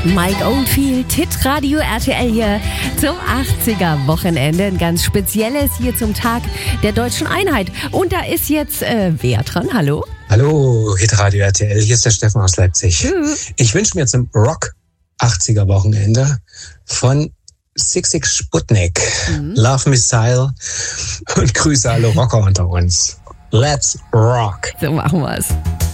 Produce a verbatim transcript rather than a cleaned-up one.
Mike Oldfield, Hitradio R T L hier zum achtziger-Wochenende. Ein ganz spezielles hier zum Tag der Deutschen Einheit. Und da ist jetzt äh, wer dran? Hallo? Hallo, Hitradio R T L, hier ist der Steffen aus Leipzig. Tschüss. Ich wünsche mir zum Rock achtziger-Wochenende von Six Six Sputnik, mhm. Love Missile und Grüße alle Rocker unter uns. Let's rock! So machen wir's.